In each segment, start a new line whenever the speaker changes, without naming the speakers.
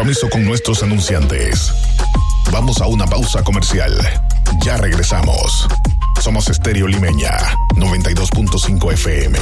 compromiso con nuestros anunciantes. Vamos a una pausa comercial. Ya regresamos. Somos Estéreo Limeña, 92.5 FM.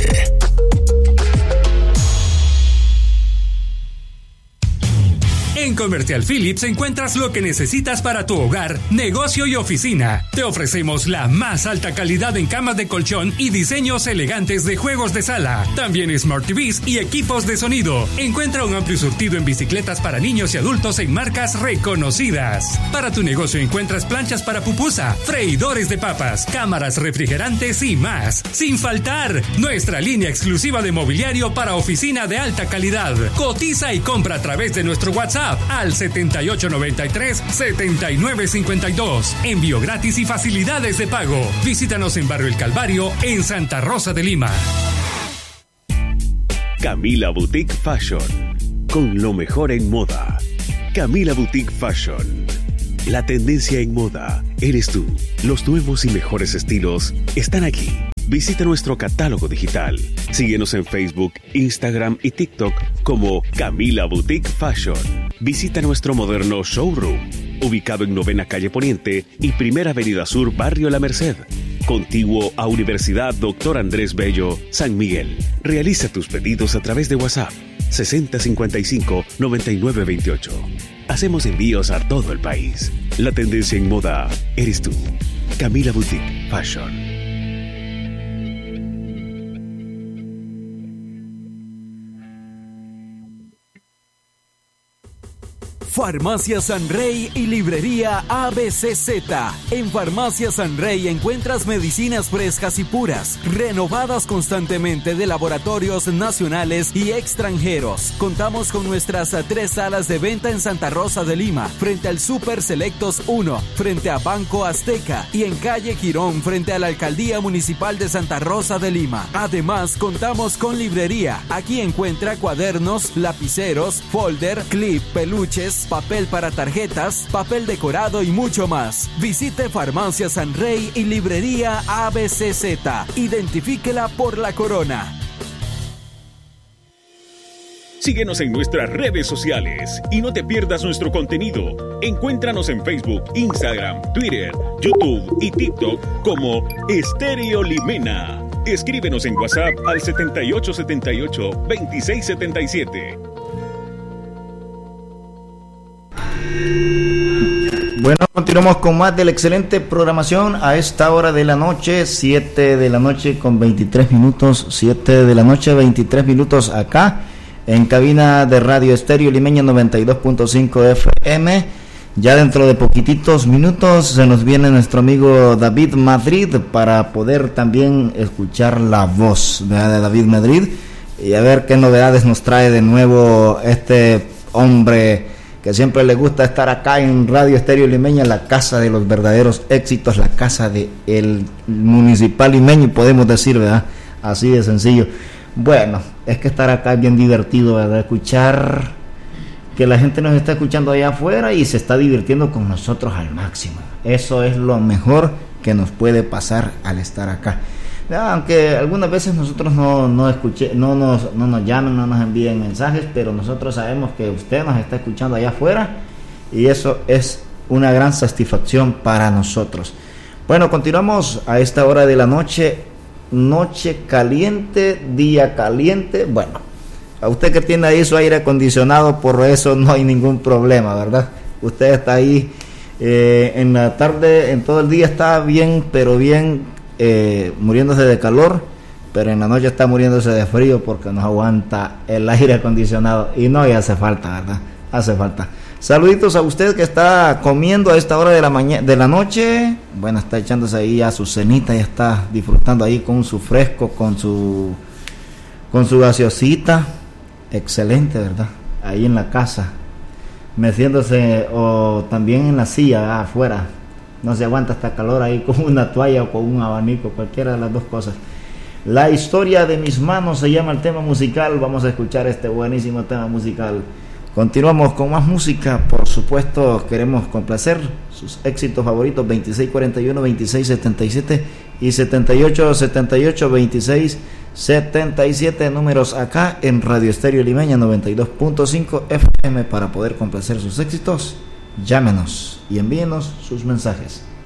En Comercial Philips encuentras lo que necesitas para tu hogar, negocio y oficina. Te ofrecemos la más alta calidad en camas de colchón y diseños elegantes de juegos de sala. También Smart TVs y equipos de sonido. Encuentra un amplio surtido en bicicletas para niños y adultos en marcas reconocidas. Para tu negocio encuentras planchas para pupusa, freidores de papas, cámaras refrigerantes y más. Sin faltar, nuestra línea exclusiva de mobiliario para oficina de alta calidad. Cotiza y compra a través de nuestro WhatsApp al 7893-7952. Envío gratis y facilidades de pago. Visítanos en Barrio El Calvario, en Santa Rosa de Lima.
Camila Boutique Fashion, con lo mejor en moda. Camila Boutique Fashion. La tendencia en moda eres tú. Los nuevos y mejores estilos están aquí. Visita nuestro catálogo digital. Síguenos en Facebook, Instagram y TikTok como Camila Boutique Fashion. Visita nuestro moderno showroom, ubicado en 9ª Calle Poniente y 1ª Avenida Sur, Barrio La Merced, contiguo a Universidad Dr. Andrés Bello, San Miguel. Realiza tus pedidos a través de WhatsApp 6055-9928. Hacemos envíos a todo el país. La tendencia en moda eres tú. Camila Boutique Fashion.
Farmacia San Rey y Librería ABCZ. En Farmacia San Rey encuentras medicinas frescas y puras, renovadas constantemente de laboratorios nacionales y extranjeros. Contamos con nuestras 3 salas de venta en Santa Rosa de Lima, frente al Super Selectos 1, frente a Banco Azteca y en calle Girón, frente a la Alcaldía Municipal de Santa Rosa de Lima. Además, contamos con librería. Aquí encuentra cuadernos, lapiceros, folder, clip, peluches, papel para tarjetas, papel decorado y mucho más. Visite Farmacia San Rey y Librería ABCZ. Identifíquela por la corona.
Síguenos en nuestras redes sociales y no te pierdas nuestro contenido. Encuéntranos en Facebook, Instagram, Twitter, YouTube y TikTok como Estéreo Limena. Escríbenos en WhatsApp al 7878-2677.
Bueno, continuamos con más de la excelente programación a esta hora de la noche, 7 de la noche con 23 minutos, 7 de la noche 23 minutos acá en cabina de Radio Estéreo Limeña 92.5 FM. Ya dentro de poquititos minutos se nos viene nuestro amigo David Madrid para poder también escuchar la voz de David Madrid y a ver qué novedades nos trae de nuevo este hombre que siempre le gusta estar acá en Radio Estéreo Limeña, la casa de los verdaderos éxitos, la casa de el municipal limeño, podemos decir, ¿verdad? Así de sencillo. Bueno, es que estar acá es bien divertido, ¿verdad? Escuchar que la gente nos está escuchando allá afuera y se está divirtiendo con nosotros al máximo. Eso es lo mejor que nos puede pasar al estar acá. Aunque algunas veces nosotros no nos llaman, no nos envíen mensajes, pero nosotros sabemos que usted nos está escuchando allá afuera y eso es una gran satisfacción para nosotros. Bueno, continuamos a esta hora de la noche, noche caliente, día caliente. Bueno, a usted que tiene ahí su aire acondicionado, por eso no hay ningún problema, ¿verdad? Usted está ahí en la tarde, en todo el día está bien, pero bien, muriéndose de calor, pero en la noche está muriéndose de frío porque no aguanta el aire acondicionado y no, y hace falta, ¿verdad? Hace falta. Saluditos a usted que está comiendo a esta hora de la noche. Bueno, está echándose ahí a su cenita, ya está disfrutando ahí con su fresco, con su gaseosita. Excelente, ¿verdad? Ahí en la casa, meciéndose, o también en la silla afuera. No se aguanta esta calor ahí con una toalla o con un abanico, cualquiera de las dos cosas. La historia de mis manos se llama el tema musical. Vamos a escuchar este buenísimo tema musical. Continuamos con más música, por supuesto. Queremos complacer sus éxitos favoritos: 2641, 2677 y 7878, 77 números acá en Radio Estéreo Limeña 92.5 FM para poder complacer sus éxitos. Llámenos y envíenos sus mensajes.